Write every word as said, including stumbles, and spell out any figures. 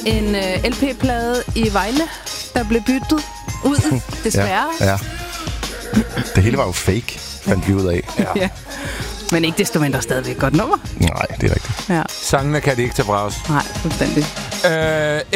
en uh, L P-plade i Vejle, der blev byttet ud, desværre. Ja, ja. Det hele var jo fake, fandt vi ud af. Ja. Ja. Men ikke desto mindre stadigvæk godt nummer. Nej, det er rigtigt. Ja. Sangene kan de ikke tage fra os. Nej, fuldstændig. Øh,